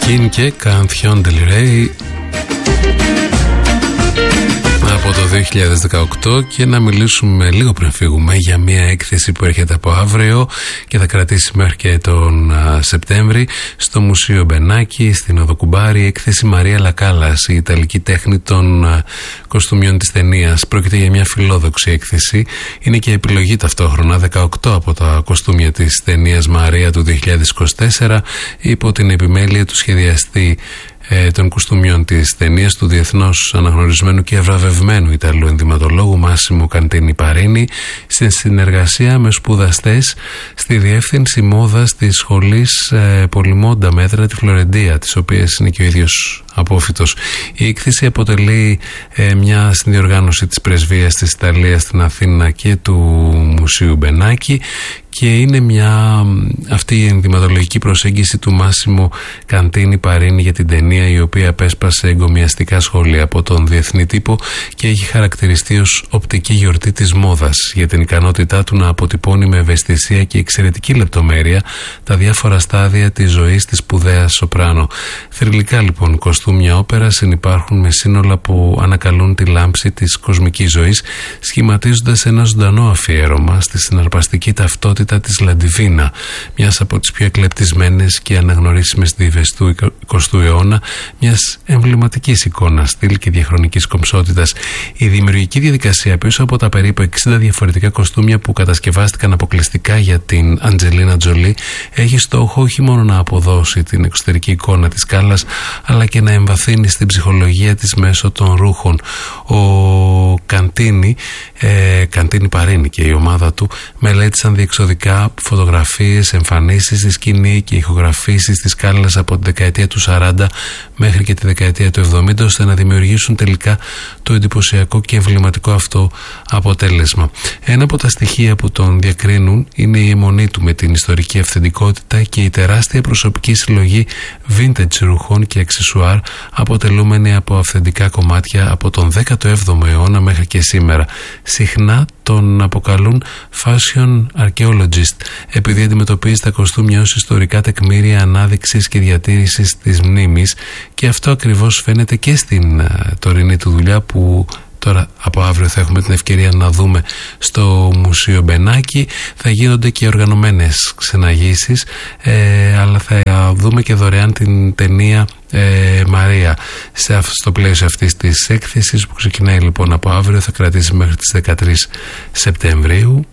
King και Canción del Rey από το 2018. Και να μιλήσουμε λίγο πριν φύγουμε για μια έκθεση που έρχεται από αύριο και θα κρατήσει μέχρι και τον Σεπτέμβρη στο Μουσείο Μπενάκη στην Οδο Κουμπάρη, η έκθεση Μαρία Λακάλας, η ιταλική τέχνη των κοστούμιων της ταινίας. Πρόκειται για μια φιλόδοξη έκθεση, είναι και επιλογή ταυτόχρονα 18 από τα κοστούμια της ταινίας Μαρία του 2024 υπό την επιμέλεια του σχεδιαστή των κοστούμιων της ταινίας, του διεθνώς αναγνωρισμένου και βραβευμένου Ιταλού ενδυματολόγου Μάσιμο Καντίνι Παρίνι, στην συνεργασία με σπουδαστές στη Διεύθυνση Μόδας της Σχολής Πολυμόντα Μέτρα τη Φλωρεντία, της οποίας είναι και ο ίδιος απόφοιτος. Η έκθεση αποτελεί μια συνδιοργάνωση της Πρεσβείας της Ιταλίας στην Αθήνα και του Μουσείου Μπενάκη και είναι αυτή η ενδυματολογική προσέγγιση του Μάσιμο Καντίνι Παρίνι για την ταινία, η οποία απέσπασε εγκομιαστικά σχόλια από τον διεθνή τύπο και έχει χαρακτηριστεί ως οπτική γιορτή της μόδας για την ικανότητά του να αποτυπώνει με ευαισθησία και εξαιρετική λεπτομέρεια τα διάφορα στάδια της ζωής της σπουδαίας σοπράνο. Θρυλικά λοιπόν κοστούμια όπερας συνυπάρχουν με σύνολα που ανακαλούν τη λάμψη της κοσμικής ζωής, σχηματίζοντας ένα ζωντανό αφιέρωμα στη συναρπαστική ταυτότητα της Λαντιβίνα, μιας από τις πιο εκλεπτισμένες και αναγνωρίσιμες δίβες του 20ου αιώνα, μιας εμβληματικής εικόνας, στυλ και διαχρονικής κομψότητας. Η δημιουργική διαδικασία πίσω από τα περίπου 60 διαφορετικά κοστούμια που κατασκευάστηκαν αποκλειστικά για την Αντζελίνα Τζολί έχει στόχο όχι μόνο να αποδώσει την εξωτερική εικόνα της σκάλας, αλλά και να εμβαθύνει στην ψυχολογία της μέσω των ρούχων. Ο Καντίνι Παρίνι και η ομάδα του μελέτησαν διεξοδικά φωτογραφίες, εμφανίσεις στη σκηνή και ηχογραφήσεις της σκάλας από τη δεκαετία του 40 μέχρι και τη δεκαετία του 70, ώστε να δημιουργήσουν τελικά το εντυπωσιακό και εμβληματικό αυτό αποτέλεσμα. Ένα από τα στοιχεία που τον διακρίνουν είναι η αιμονή του με την ιστορική αυθεντικότητα και η τεράστια προσωπική συλλογή vintage ρούχων και αξεσουάρ, αποτελούμενη από αυθεντικά κομμάτια από τον 17ο αιώνα μέχρι και σήμερα. Συχνά τον αποκαλούν fashion archaeologist, επειδή αντιμετωπίζει τα κοστούμια ως ιστορικά τεκμήρια ανάδειξης και διατήρησης της μνήμης, και αυτό ακριβώς φαίνεται και στην τωρινή του δουλειά που τώρα από αύριο θα έχουμε την ευκαιρία να δούμε στο Μουσείο Μπενάκη. Θα γίνονται και οργανωμένες ξεναγήσεις, αλλά θα δούμε και δωρεάν την ταινία Μαρία στο πλαίσιο αυτής της έκθεσης που ξεκινάει λοιπόν από αύριο, θα κρατήσει μέχρι τις 13 Σεπτεμβρίου.